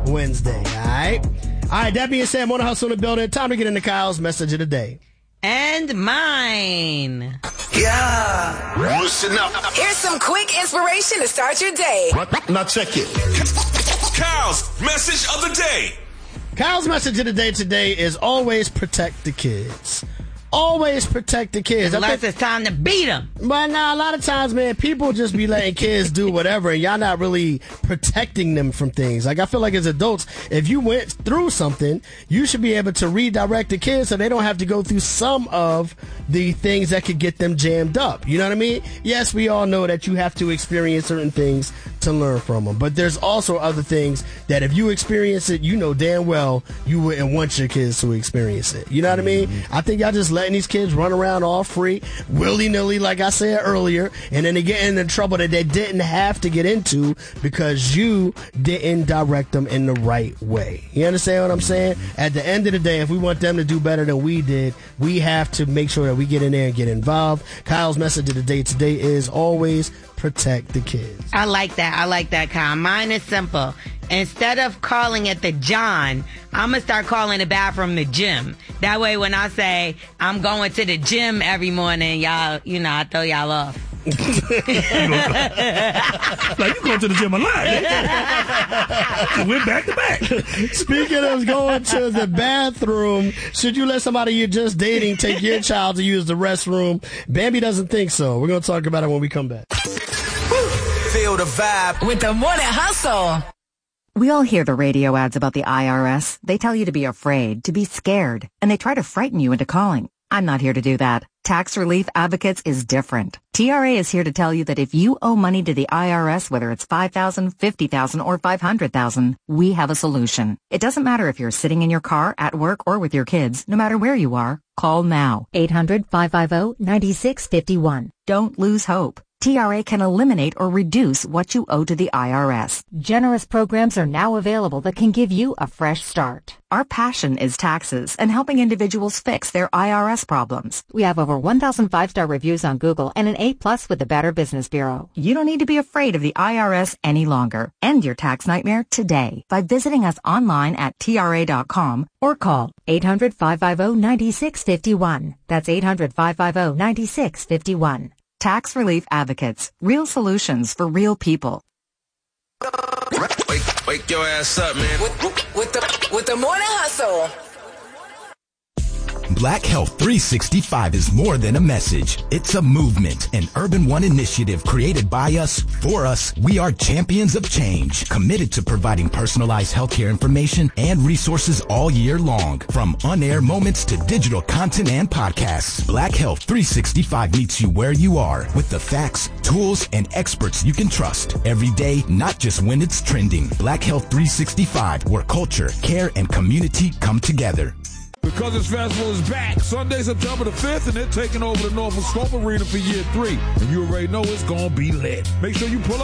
Wednesday, all right? All right, that being said, Morning Hustle in the building. Time to get into Kyle's message of the day. And mine. Yeah. Listen up. Here's some quick inspiration to start your day. Now check it. Kyle's message of the day. Kyle's message of the day today is always protect the kids. Always protect the kids. Unless it's time to beat them. But now, a lot of times, man, people just be letting kids do whatever, and y'all not really protecting them from things. Like, I feel like as adults, if you went through something, you should be able to redirect the kids so they don't have to go through some of the things that could get them jammed up. You know what I mean? Yes, we all know that you have to experience certain things to learn from them. But there's also other things that if you experience it, you know damn well you wouldn't want your kids to experience it. You know what I mean? I think y'all just letting these kids run around all free, willy-nilly, like I said earlier, and then they get into trouble that they didn't have to get into because you didn't direct them in the right way. You understand what I'm saying? At the end of the day, if we want them to do better than we did, we have to make sure that we get in there and get involved. Kyle's message of the day today is always protect the kids. I like that, Kyle. Mine is simple. Instead of calling it the John, I'm going to start calling the bathroom the gym. That way when I say I'm going to the gym every morning, y'all, I throw y'all off. Like, you going to the gym a lot. We're back to back. Speaking of going to the bathroom, should you let somebody you're just dating take your child to use the restroom? Bambi doesn't think so. We're going to talk about it when we come back. Feel the vibe with the Morning Hustle. We all hear the radio ads about the IRS. They tell you to be afraid, to be scared, and they try to frighten you into calling. I'm not here to do that. Tax Relief Advocates is different. TRA is here to tell you that if you owe money to the IRS, whether it's $5,000, $50,000, or $500,000, we have a solution. It doesn't matter if you're sitting in your car, at work, or with your kids. No matter where you are, call now. 800-550-9651. Don't lose hope. TRA can eliminate or reduce what you owe to the IRS. Generous programs are now available that can give you a fresh start. Our passion is taxes and helping individuals fix their IRS problems. We have over 1,000 5-star reviews on Google and an A+ with the Better Business Bureau. You don't need to be afraid of the IRS any longer. End your tax nightmare today by visiting us online at TRA.com or call 800-550-9651. That's 800-550-9651. Tax Relief Advocates. Real solutions for real people. Wake your ass up, man. With the Morning Hustle. Black Health 365 is more than a message. It's a movement, an Urban One initiative created by us, for us. We are champions of change, committed to providing personalized healthcare information and resources all year long. From on-air moments to digital content and podcasts, Black Health 365 meets you where you are with the facts, tools, and experts you can trust every day, not just when it's trending. Black Health 365, where culture, care, and community come together. Because this festival is back Sunday, September the 5th, and they're taking over the Norfolk Scope Arena for year 3. And you already know it's going to be lit. Make sure you pull up.